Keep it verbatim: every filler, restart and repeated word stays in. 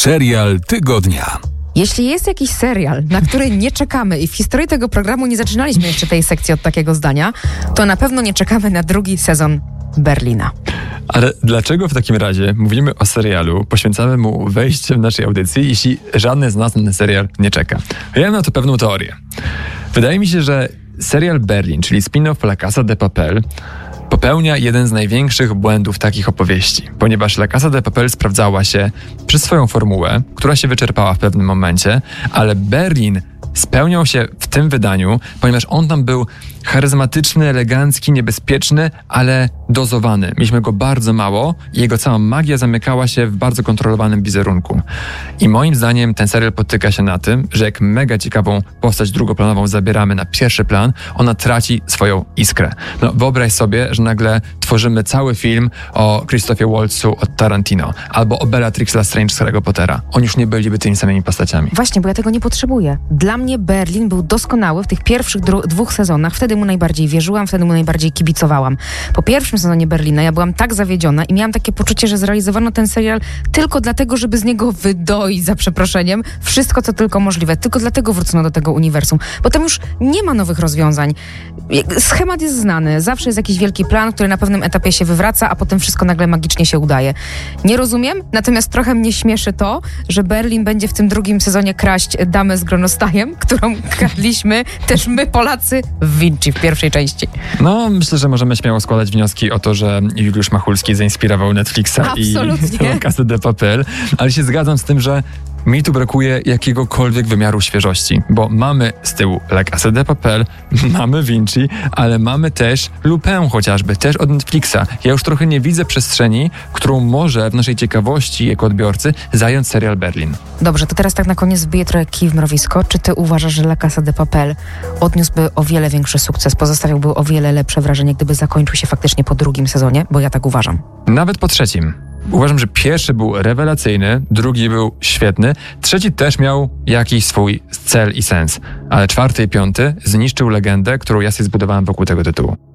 Serial tygodnia. Jeśli jest jakiś serial, na który nie czekamy i w historii tego programu nie zaczynaliśmy jeszcze tej sekcji od takiego zdania, to na pewno nie czekamy na drugi sezon Berlina. Ale dlaczego w takim razie mówimy o serialu, poświęcamy mu wejście w naszej audycji, jeśli żadny z nas na ten serial nie czeka? Ja mam na to pewną teorię. Wydaje mi się, że serial Berlin, czyli spin-off La Casa de Papel, popełnia jeden z największych błędów takich opowieści, ponieważ La Casa de Papel sprawdzała się przez swoją formułę, która się wyczerpała w pewnym momencie, ale Berlin spełniał się w tym wydaniu, ponieważ on tam był charyzmatyczny, elegancki, niebezpieczny, ale dozowany. Mieliśmy go bardzo mało i jego cała magia zamykała się w bardzo kontrolowanym wizerunku. I moim zdaniem ten serial potyka się na tym, że jak mega ciekawą postać drugoplanową zabieramy na pierwszy plan, ona traci swoją iskrę. No wyobraź sobie, że nagle tworzymy cały film o Christophie Waltzu od Tarantino, albo o Bellatrix Lestrange z Harry'ego Pottera. Oni już nie byliby tymi samymi postaciami. Właśnie, bo ja tego nie potrzebuję. Dla mnie Berlin był doskonały w tych pierwszych dru- dwóch sezonach. Wtedy mu najbardziej wierzyłam, wtedy mu najbardziej kibicowałam. Po pierwszym sezonie Berlina ja byłam tak zawiedziona i miałam takie poczucie, że zrealizowano ten serial tylko dlatego, żeby z niego wydoić, za przeproszeniem, wszystko, co tylko możliwe. Tylko dlatego wrócono do tego uniwersum. Bo tam już nie ma nowych rozwiązań. Schemat jest znany. Zawsze jest jakiś wielki plan, który na pewnym etapie się wywraca, a potem wszystko nagle magicznie się udaje. Nie rozumiem, natomiast trochę mnie śmieszy to, że Berlin będzie w tym drugim sezonie kraść damę z Gronostajem, którą kradliśmy też my, Polacy, w Vinci w pierwszej części. No, myślę, że możemy śmiało składać wnioski o to, że Juliusz Machulski zainspirował Netflixa Absolutnie. i La Casa de Papel, ale się zgadzam z tym, że mi tu brakuje jakiegokolwiek wymiaru świeżości, bo mamy z tyłu La Casa de Papel, mamy Vinci, ale mamy też Lupin chociażby, też od Netflixa. Ja już trochę nie widzę przestrzeni, którą może w naszej ciekawości jako odbiorcy zająć serial Berlin. Dobrze, to teraz tak na koniec wbiję trochę kij w mrowisko. Czy ty uważasz, że La Casa de Papel odniósłby o wiele większy sukces, pozostawiłby o wiele lepsze wrażenie, gdyby zakończył się faktycznie po drugim sezonie? Bo ja tak uważam. Nawet po trzecim. Uważam, że pierwszy był rewelacyjny, drugi był świetny, trzeci też miał jakiś swój cel i sens, ale czwarty i piąty zniszczył legendę, którą ja sobie zbudowałem wokół tego tytułu.